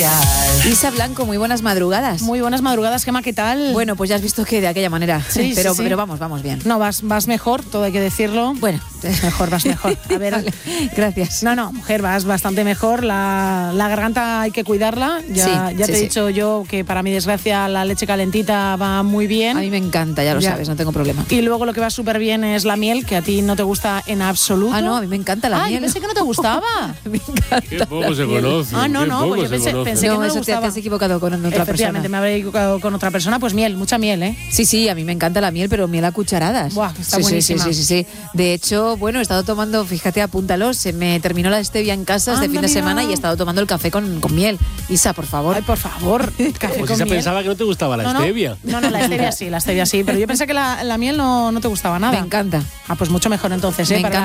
Isa Blanco, muy buenas madrugadas. Muy buenas madrugadas, Gemma, ¿qué tal? Bueno, pues ya has visto que de aquella manera. Sí, pero vamos bien. No, vas mejor, todo hay que decirlo. Bueno, vas mejor. A ver, vale, gracias. No, mujer, vas bastante mejor. La garganta hay que cuidarla. Ya te he dicho yo que para mi desgracia la leche calentita va muy bien. A mí me encanta, ya lo sabes, no tengo problema. Y luego lo que va súper bien es la miel, que a ti no te gusta en absoluto. Ah, no, a mí me encanta la miel. Yo pensé que no te gustaba. Me encanta. Qué poco se conoce. Pues yo pensé que no me eso gustaba. te has equivocado con otra persona. Efectivamente, me habré equivocado con otra persona. Pues miel, mucha miel, ¿eh? Sí, a mí me encanta la miel, pero miel a cucharadas. Buah, está buenísima. Sí. De hecho, bueno, he estado tomando, fíjate, apúntalo, se me terminó la stevia en casa este fin de semana y he estado tomando el café con miel. Isa, por favor. Ay, por favor, café Pues con Isa miel. pensaba que no te gustaba la stevia. No, la stevia sí, pero yo pensé que la miel no te gustaba nada. Me encanta. Pues mucho mejor entonces, ¿eh? Me encanta.